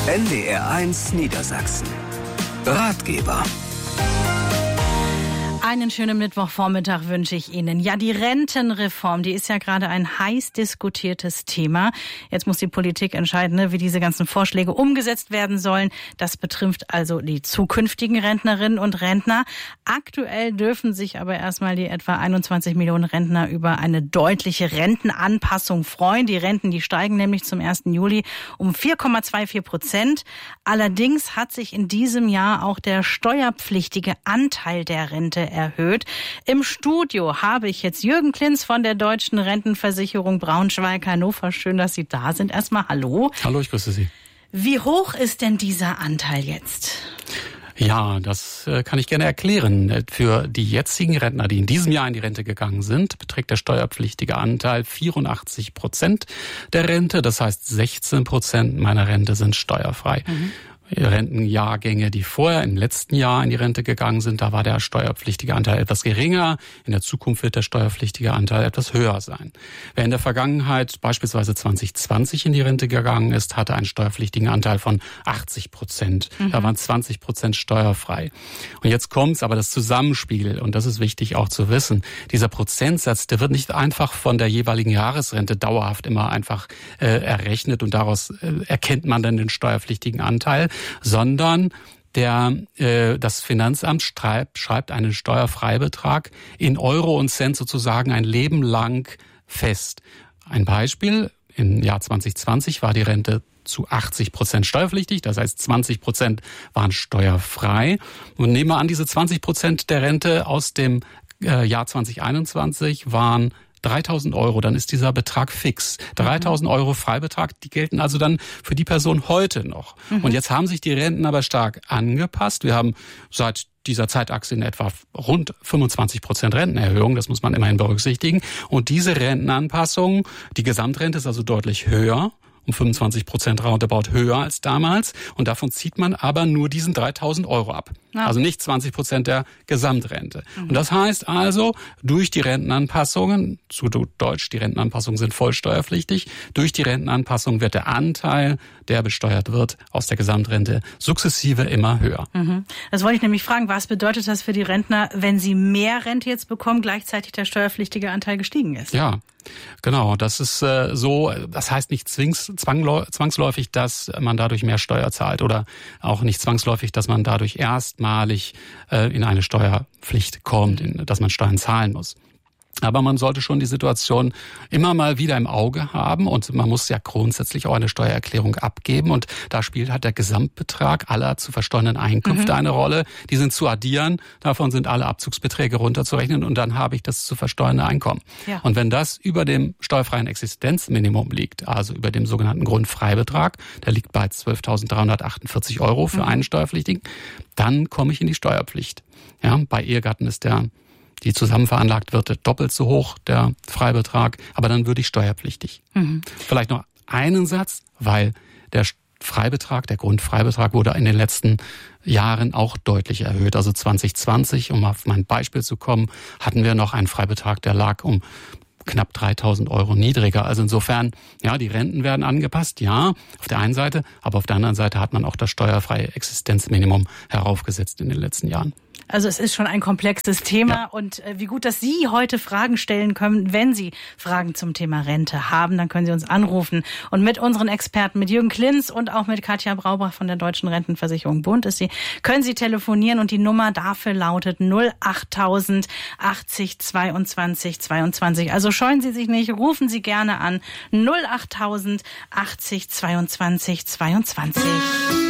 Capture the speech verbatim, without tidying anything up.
N D R eins Niedersachsen. Ratgeber. Einen schönen Mittwochvormittag wünsche ich Ihnen. Ja, die Rentenreform, die ist ja gerade ein heiß diskutiertes Thema. Jetzt muss die Politik entscheiden, wie diese ganzen Vorschläge umgesetzt werden sollen. Das betrifft also die zukünftigen Rentnerinnen und Rentner. Aktuell dürfen sich aber erstmal die etwa einundzwanzig Millionen Rentner über eine deutliche Rentenanpassung freuen. Die Renten, die steigen nämlich zum ersten Juli um vier Komma vierundzwanzig Prozent. Allerdings hat sich in diesem Jahr auch der steuerpflichtige Anteil der Rente erhöht. erhöht. Im Studio habe ich jetzt Jürgen Klinz von der Deutschen Rentenversicherung Braunschweig-Hannover. Schön, dass Sie da sind. Erstmal hallo. Hallo, ich grüße Sie. Wie hoch ist denn dieser Anteil jetzt? Ja, das kann ich gerne erklären. Für die jetzigen Rentner, die in diesem Jahr in die Rente gegangen sind, beträgt der steuerpflichtige Anteil vierundachtzig Prozent der Rente. Das heißt, sechzehn Prozent meiner Rente sind steuerfrei. Mhm. Rentenjahrgänge, die vorher im letzten Jahr in die Rente gegangen sind, da war der steuerpflichtige Anteil etwas geringer. In der Zukunft wird der steuerpflichtige Anteil etwas höher sein. Wer in der Vergangenheit beispielsweise zwanzig zwanzig in die Rente gegangen ist, hatte einen steuerpflichtigen Anteil von achtzig Prozent. Mhm. Da waren zwanzig Prozent steuerfrei. Und jetzt kommt's aber das Zusammenspiel, und das ist wichtig auch zu wissen. Dieser Prozentsatz, der wird nicht einfach von der jeweiligen Jahresrente dauerhaft immer einfach äh, errechnet und daraus äh, erkennt man dann den steuerpflichtigen Anteil, sondern der äh, das Finanzamt schreibt, schreibt einen Steuerfreibetrag in Euro und Cent sozusagen ein Leben lang fest. Ein Beispiel: Im Jahr zwanzig zwanzig war die Rente zu achtzig Prozent steuerpflichtig, das heißt zwanzig Prozent waren steuerfrei. Und nehmen wir an, diese zwanzig Prozent der Rente aus dem äh, Jahr zwanzig einundzwanzig waren dreitausend Euro, dann ist dieser Betrag fix. dreitausend Euro Freibetrag, die gelten also dann für die Person heute noch. Mhm. Und jetzt haben sich die Renten aber stark angepasst. Wir haben seit dieser Zeitachse in etwa rund fünfundzwanzig Prozent Rentenerhöhung, das muss man immerhin berücksichtigen. Und diese Rentenanpassung, die Gesamtrente ist also deutlich höher, um fünfundzwanzig Prozent roundabout höher als damals. Und davon zieht man aber nur diesen dreitausend Euro ab. Ja. Also nicht zwanzig Prozent der Gesamtrente. Mhm. Und das heißt also, durch die Rentenanpassungen, zu Deutsch, die Rentenanpassungen sind voll steuerpflichtig, durch die Rentenanpassung wird der Anteil, der besteuert wird, aus der Gesamtrente sukzessive immer höher. Mhm. Das wollte ich nämlich fragen, was bedeutet das für die Rentner, wenn sie mehr Rente jetzt bekommen, gleichzeitig der steuerpflichtige Anteil gestiegen ist? Ja, genau. Das ist äh, so, das heißt nicht zwings, zwangsläufig, dass man dadurch mehr Steuer zahlt, oder auch nicht zwangsläufig, dass man dadurch erstmalig äh, in eine Steuerpflicht kommt, in, dass man Steuern zahlen muss. Aber man sollte schon die Situation immer mal wieder im Auge haben, und man muss ja grundsätzlich auch eine Steuererklärung abgeben, und da spielt halt der Gesamtbetrag aller zu versteuernden Einkünfte mhm. eine Rolle. Die sind zu addieren, davon sind alle Abzugsbeträge runterzurechnen, und dann habe ich das zu versteuernde Einkommen. Ja. Und wenn das über dem steuerfreien Existenzminimum liegt, also über dem sogenannten Grundfreibetrag, der liegt bei zwölftausenddreihundertachtundvierzig Euro für mhm. einen Steuerpflichtigen, dann komme ich in die Steuerpflicht. Ja, bei Ehegatten ist der die zusammen veranlagt wird, doppelt so hoch, der Freibetrag, aber dann würde ich steuerpflichtig. Mhm. Vielleicht noch einen Satz, weil der Freibetrag, der Grundfreibetrag wurde in den letzten Jahren auch deutlich erhöht. Also zwanzig zwanzig, um auf mein Beispiel zu kommen, hatten wir noch einen Freibetrag, der lag um knapp dreitausend Euro niedriger. Also insofern, ja, die Renten werden angepasst, ja, auf der einen Seite, aber auf der anderen Seite hat man auch das steuerfreie Existenzminimum heraufgesetzt in den letzten Jahren. Also es ist schon ein komplexes Thema, ja. Und äh, wie gut, dass Sie heute Fragen stellen können. Wenn Sie Fragen zum Thema Rente haben, dann können Sie uns anrufen. Und mit unseren Experten, mit Jürgen Klinz und auch mit Katja Braubach von der Deutschen Rentenversicherung Bund ist sie, können Sie telefonieren, und die Nummer dafür lautet null achttausend achtzig zweiundzwanzig zweiundzwanzig. Also scheuen Sie sich nicht, rufen Sie gerne an null achttausend achtzig zweiundzwanzig zweiundzwanzig.